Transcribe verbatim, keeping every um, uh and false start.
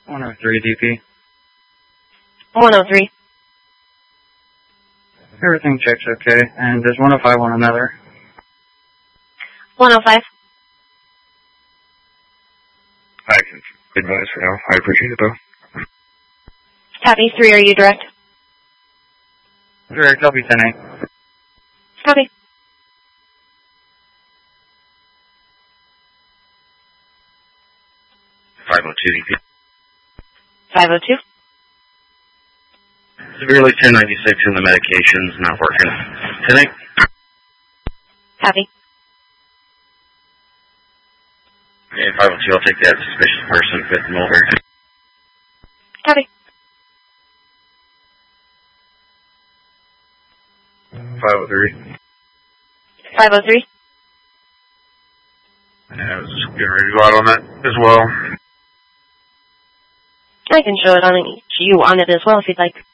one oh three D P. one oh three. Everything checks okay, and does one oh five want another? one oh five. I can advise for now. I appreciate it, though. Copy. three, are you direct? Direct, I'll be ten eight. Copy. five oh two D P. five oh two. Severely ten ninety-six and the medication's not working. ten eight. Copy. Okay, five oh two, I'll take that suspicious person, fit them over. Copy. five oh three. five oh three. Yeah, I was just getting ready to go out on that as well. I can show it on you on it as well if you'd like.